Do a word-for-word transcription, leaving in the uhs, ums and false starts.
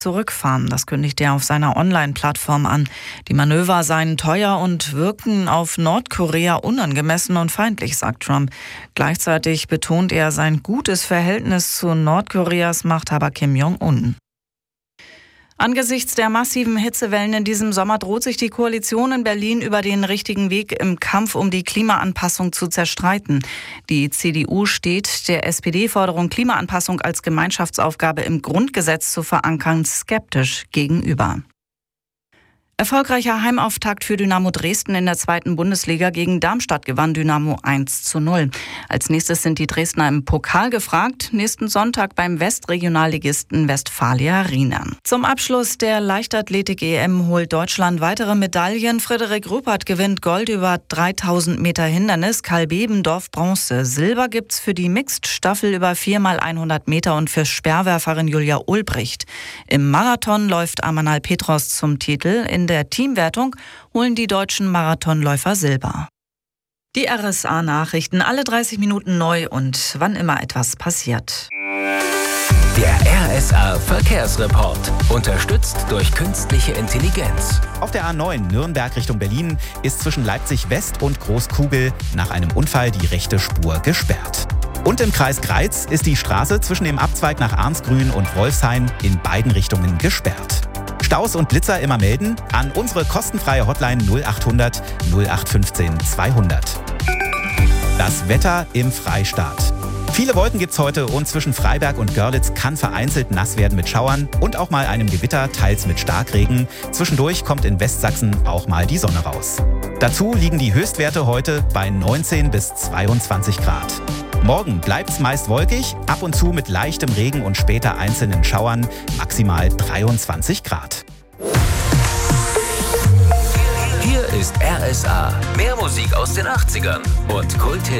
zurückfahren. Das kündigt er auf seiner Online-Plattform an. Die Manöver seien teuer und wirken auf Nordkorea unangemessen und feindlich, sagt Trump. Gleichzeitig betont er sein gutes Verhältnis zu Nordkoreas Machthaber Kim Jong-un. Angesichts der massiven Hitzewellen in diesem Sommer droht sich die Koalition in Berlin über den richtigen Weg im Kampf um die Klimaanpassung zu zerstreiten. Die C D U steht der S P D-Forderung, Klimaanpassung als Gemeinschaftsaufgabe im Grundgesetz zu verankern, skeptisch gegenüber. Erfolgreicher Heimauftakt für Dynamo Dresden in der zweiten Bundesliga. Gegen Darmstadt gewann Dynamo eins zu null. Als nächstes sind die Dresdner im Pokal gefragt. Nächsten Sonntag beim Westregionalligisten Westfalia Riena. Zum Abschluss der Leichtathletik-E M holt Deutschland weitere Medaillen. Frederik Rupert gewinnt Gold über dreitausend Meter Hindernis. Karl Bebendorf Bronze. Silber gibt's für die Mixed-Staffel über vier mal hundert Meter und für Speerwerferin Julia Ulbricht. Im Marathon läuft Amanal Petros zum Titel. In der Teamwertung holen die deutschen Marathonläufer Silber. Die R S A-Nachrichten alle dreißig Minuten neu und wann immer etwas passiert. Der R S A-Verkehrsreport, unterstützt durch künstliche Intelligenz. Auf der A neun Nürnberg Richtung Berlin ist zwischen Leipzig West und Großkugel nach einem Unfall die rechte Spur gesperrt. Und im Kreis Greiz ist die Straße zwischen dem Abzweig nach Arnsgrün und Wolfshain in beiden Richtungen gesperrt. Staus und Blitzer immer melden an unsere kostenfreie Hotline null achthundert null acht fünfzehn zweihundert. Das Wetter im Freistaat. Viele Wolken gibt's heute und zwischen Freiberg und Görlitz kann vereinzelt nass werden mit Schauern und auch mal einem Gewitter, teils mit Starkregen. Zwischendurch kommt in Westsachsen auch mal die Sonne raus. Dazu liegen die Höchstwerte heute bei neunzehn bis zweiundzwanzig Grad. Morgen bleibt's meist wolkig, ab und zu mit leichtem Regen und später einzelnen Schauern, maximal dreiundzwanzig Grad. Hier ist R S A. Mehr Musik aus den achtzigern und Kulthits